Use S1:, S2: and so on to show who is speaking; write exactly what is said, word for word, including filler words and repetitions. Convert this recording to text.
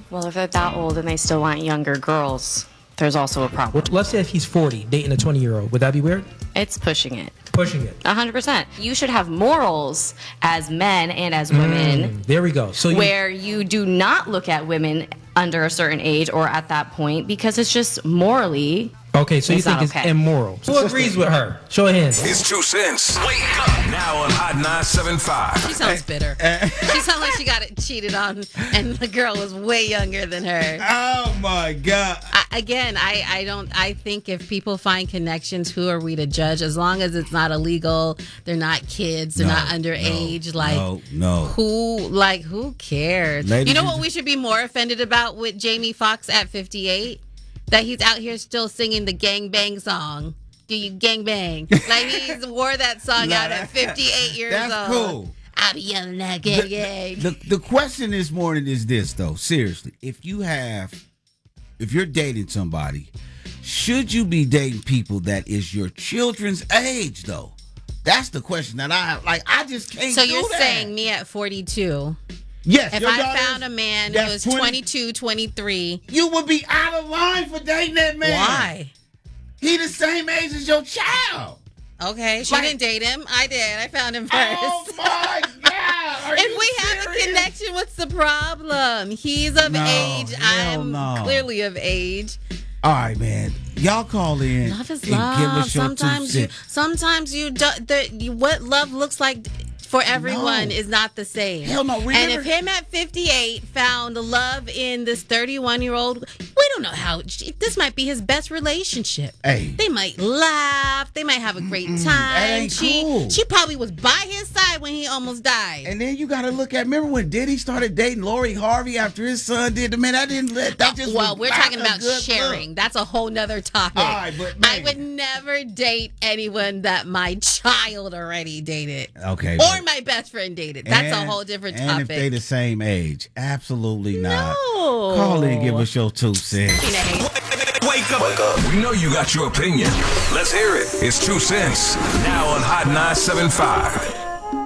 S1: Well, if they're that old and they still want younger girls, there's also a problem.
S2: Well, let's say if he's forty, dating a twenty-year-old. Would that be weird?
S1: It's pushing it.
S2: Pushing it.
S1: one hundred percent. You should have morals as men and as women.
S2: Mm, there we go. So you,
S1: where you do not look at women under a certain age or at that point because it's just morally.
S2: Okay, so you
S1: it's
S2: think
S1: not
S2: it's
S1: okay.
S2: immoral. Who agrees with her? Show of hands.
S3: It's True Sense. Wake up. Now on Hot nine seven five.
S4: She sounds bitter. She sounds like she got it cheated on and the girl was way younger than her.
S5: Oh, my God.
S4: I, again, I, I don't, I think if people find connections, who are we to judge? As long as it's not illegal, they're not kids, they're
S5: No,
S4: not underage.
S5: no,
S4: like,
S5: no, no.
S4: who, like, who cares?
S5: Ladies
S4: you know
S5: and
S4: what
S5: gen-
S4: we should be more offended about with Jamie Foxx at fifty-eight? That he's out here still singing the gang bang song. Do you gang bang? Like he wore that song out at fifty-eight years
S5: That's
S4: old.
S5: cool.
S4: I'll be yelling that gang
S5: The,
S4: gang.
S5: the, the question this morning is this, though. Seriously, if you have, if you're dating somebody, should you be dating people that is your children's age, though? That's the question that I like. I just can't.
S4: So
S5: do
S4: you're
S5: that.
S4: saying me at forty-two?
S5: Yes.
S4: If
S5: your
S4: I
S5: daughter
S4: found
S5: is-
S4: a man who
S5: that's
S4: was
S5: twenty
S4: twenty-two, twenty-three,
S5: you would be out of line for dating that man.
S4: why?
S5: He the same age as your child.
S4: Okay, she
S5: Like-
S4: didn't date him. I did. I found him first.
S5: Oh my God! Are
S4: If
S5: you
S4: we have a
S5: serious?
S4: connection, what's the problem? He's of
S5: No,
S4: age.
S5: hell
S4: I'm
S5: no.
S4: clearly of age.
S5: All right, man. Y'all call in.
S4: Love is
S5: and
S4: love.
S5: Give us your
S4: Sometimes
S5: two
S4: you,
S5: cents.
S4: sometimes you, do, the, you, what love looks like for everyone
S5: No.
S4: is not the same.
S5: Hell no,
S4: And
S5: remember-
S4: if him at fifty-eight found love in this thirty-one-year-old, we don't know how. This might be his best relationship.
S5: Hey.
S4: They might laugh. They might have a great time.
S5: that ain't
S4: she,
S5: cool.
S4: she probably was by his side when he almost died.
S5: And then you got to look at. Remember when Diddy started dating Lori Harvey after his son did the man? That didn't let. That just
S4: well,
S5: was
S4: we're
S5: not
S4: talking
S5: a
S4: about
S5: good
S4: sharing.
S5: look.
S4: That's a whole nother topic.
S5: All right, but
S4: I
S5: man.
S4: would never date anyone that my child already dated.
S5: Okay.
S4: Or
S5: but-
S4: my best friend dated. That's
S5: and-
S4: a whole different
S5: and
S4: topic.
S5: if they the same age, absolutely not.
S4: No.
S5: Call in and give us your two cents.
S4: You know,
S3: Wake up. Wake up. We know you got your opinion. Let's hear it. It's True Sense. Now on Hot nine seven five.